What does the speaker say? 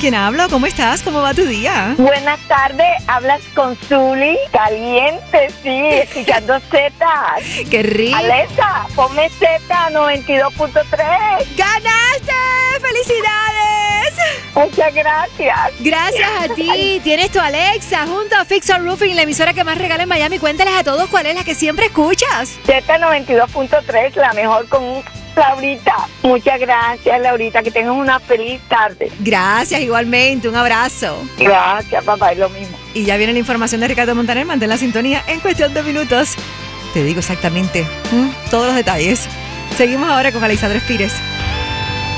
quién hablo? ¿Cómo estás? ¿Cómo va tu día? Buenas tardes, hablas con Zuli, caliente, sí, escuchando Z. ¡Qué rico! Alexa, ponme Z 92.3. ¡Ganaste! ¡Felicidades! Muchas gracias. Gracias a ti. Tienes tu Alexa junto a Fix Our Roofing, la emisora que más regala en Miami. Cuéntales a todos cuál es la que siempre escuchas. Z 92.3, la mejor con Laurita. Muchas gracias, Laurita, que tengas una feliz tarde. Gracias, igualmente. Un abrazo. Gracias, papá, es lo mismo. Y ya viene la información de Ricardo Montaner. Mantén la sintonía en cuestión de minutos. Te digo exactamente todos los detalles. Seguimos ahora con Alexandra Espírez.